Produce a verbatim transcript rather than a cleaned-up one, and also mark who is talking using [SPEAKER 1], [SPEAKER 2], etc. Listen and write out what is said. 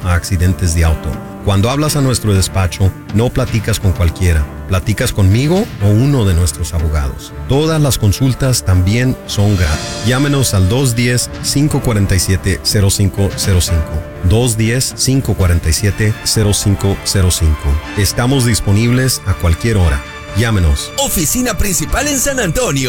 [SPEAKER 1] a accidentes de auto. Cuando hablas a nuestro despacho, no platicas con cualquiera. Platicas conmigo o uno de nuestros abogados. Todas las consultas también son gratis. Llámenos al dos uno cero, cinco cuatro siete, cero cinco cero cinco. dos uno cero, cinco cuatro siete, cero cinco cero cinco. Estamos disponibles a cualquier hora. Llámenos.
[SPEAKER 2] Oficina principal en San Antonio.